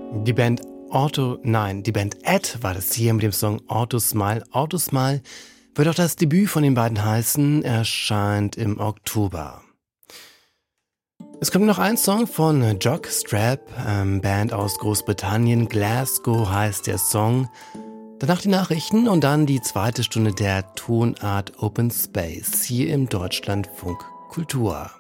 Die Band Ed war das hier mit dem Song Auto Smile. Auto Smile wird auch das Debüt von den beiden heißen, erscheint im Oktober. Es kommt noch ein Song von Jock Strap, Band aus Großbritannien. Glasgow heißt der Song. Danach die Nachrichten und dann die zweite Stunde der Tonart Open Space hier im Deutschlandfunk Kultur.